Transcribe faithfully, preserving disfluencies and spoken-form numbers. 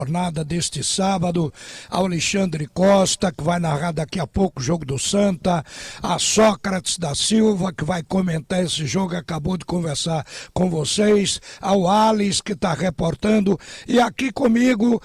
jornada deste sábado, ao Alexandre Costa, que vai narrar daqui a pouco o jogo do Santa, a Sócrates da Silva, que vai comentar esse jogo, acabou de conversar com vocês, ao Alice, que está reportando, e aqui comigo